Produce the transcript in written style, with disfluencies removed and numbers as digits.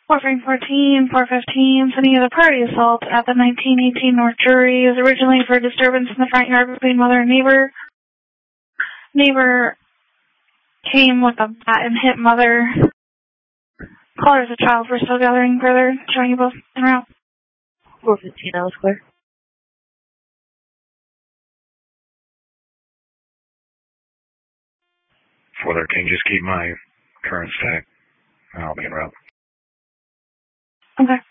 Warframe 14, 415, sending you the party assault at the 1918 North Jury. It was originally for a disturbance in the front yard between mother and neighbor. Neighbor came with a bat and hit mother. Caller is a child. We're still gathering further, showing you both en route. 415, that was clear. Further, can you just keep my current stack? I'll be en route. Okay.